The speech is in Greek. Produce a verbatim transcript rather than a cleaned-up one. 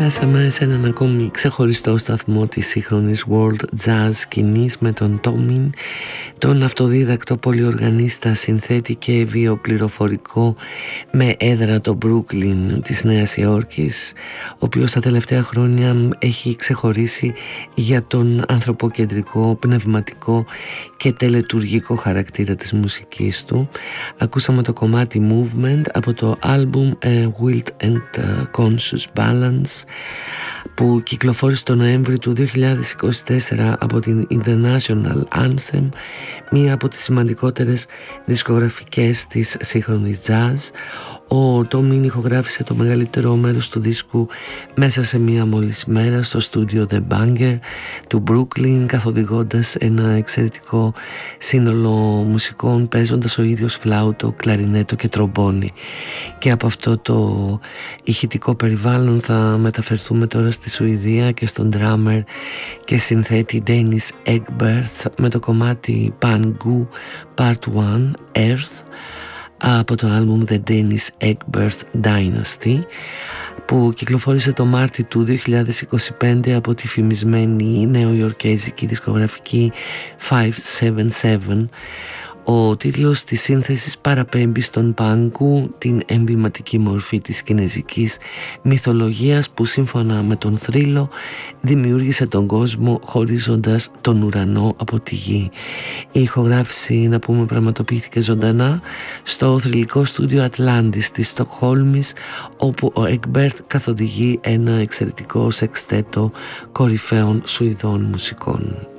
Περάσαμε σε έναν ακόμη ξεχωριστό σταθμό της σύγχρονης world jazz σκηνής με τον Τόμιν, τον αυτοδίδακτο πολυοργανίστα, συνθέτη και βιοπληροφορικό με έδρα το Brooklyn της Νέας Υόρκης, ο οποίος τα τελευταία χρόνια έχει ξεχωρίσει για τον ανθρωποκεντρικό, πνευματικό και τελετουργικό χαρακτήρα της μουσικής του. Ακούσαμε το κομμάτι Movement από το άλμπουμ uh, Wild and uh, Conscious Balance, που κυκλοφόρησε τον Νοέμβρη του δύο χιλιάδες είκοσι τέσσερα από την International Anthem, μία από τις σημαντικότερες δισκογραφικές της σύγχρονης jazz. Ο Τόμιν ηχογράφησε το μεγαλύτερο μέρος του δίσκου μέσα σε μία μόλις μέρα στο στούντιο The Banger του Brooklyn, καθοδηγώντας ένα εξαιρετικό σύνολο μουσικών, παίζοντας ο ίδιος φλάουτο, κλαρινέτο και τρομπόνι. Και από αυτό το ηχητικό περιβάλλον θα μεταφερθούμε τώρα στη Σουηδία και στον drummer και συνθέτη Dennis Ekberth με το κομμάτι Pangu Part one Earth από το άλμπουμ The Dennis Ekberth Dynasty, που κυκλοφόρησε το Μάρτι του δύο χιλιάδες είκοσι πέντε από τη φημισμένη νεοϊορκέζικη δισκογραφική πεντακόσια εβδομήντα επτά. Ο τίτλος της σύνθεσης παραπέμπει στον Πανγκού, την εμβληματική μορφή της κινεζικής μυθολογίας που σύμφωνα με τον θρύλο δημιούργησε τον κόσμο χωρίζοντας τον ουρανό από τη γη. Η ηχογράφηση, να πούμε, πραγματοποιήθηκε ζωντανά στο θρυλικό στούντιο Atlantis της Στοκχόλμης, όπου ο Ekberth καθοδηγεί ένα εξαιρετικό σεξτέτο κορυφαίων Σουηδών μουσικών.